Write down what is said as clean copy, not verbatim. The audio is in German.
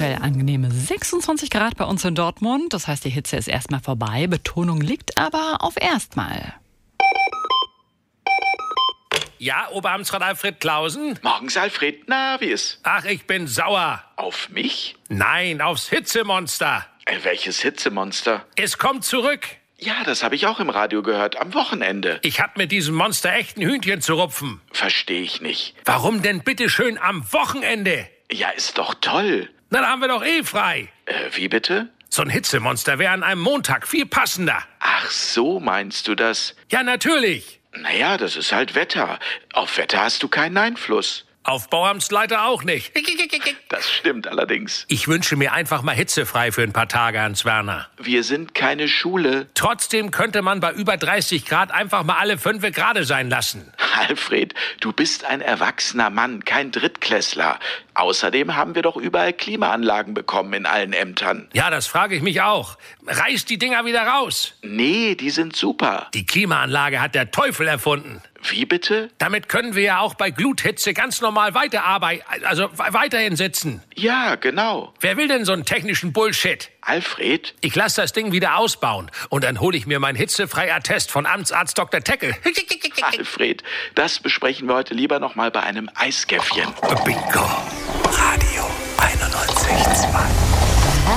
aktuell angenehme 26 Grad bei uns in Dortmund. Das heißt, die Hitze ist erstmal vorbei. Betonung liegt aber auf erstmal. Ja, Oberamtsrat Alfred Klausen? Morgens, Alfred. Na, wie ist? Ach, ich bin sauer. Auf mich? Nein, aufs Hitzemonster. Welches Hitzemonster? Es kommt zurück. Ja, das habe ich auch im Radio gehört, am Wochenende. Ich hab mit diesem Monster echt ein Hühnchen zu rupfen. Verstehe ich nicht. Warum denn bitteschön am Wochenende? Ja, ist doch toll. Na, da haben wir doch eh frei. Wie bitte? So ein Hitzemonster wäre an einem Montag viel passender. Ach, so meinst du das? Ja, natürlich. Naja, das ist halt Wetter. Auf Wetter hast du keinen Einfluss. Auf Bauamtsleiter auch nicht. Das stimmt allerdings. Ich wünsche mir einfach mal hitzefrei für ein paar Tage, Hans Werner. Wir sind keine Schule. Trotzdem könnte man bei über 30 Grad einfach mal alle 5 gerade sein lassen. Alfred, du bist ein erwachsener Mann, kein Drittklässler. Außerdem haben wir doch überall Klimaanlagen bekommen in allen Ämtern. Ja, das frage ich mich auch. Reiß die Dinger wieder raus. Nee, die sind super. Die Klimaanlage hat der Teufel erfunden. Wie bitte? Damit können wir ja auch bei Gluthitze ganz normal weiterhin sitzen. Ja, genau. Wer will denn so einen technischen Bullshit? Alfred? Ich lasse das Ding wieder ausbauen und dann hole ich mir mein hitzefrei-Attest von Amtsarzt Dr. Teckel. Alfred, das besprechen wir heute lieber noch mal bei einem Eiskäffchen. Bingo. Radio 91.2.